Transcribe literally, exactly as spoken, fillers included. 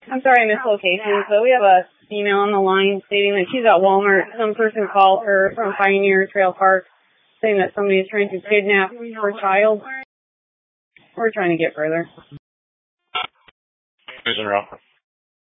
I'm sorry I missed location, but we have a female on the line stating that she's at Walmart. Some person called her from Pioneer Trail Park saying that somebody is trying to kidnap her child. We're trying to get further. Who's in route?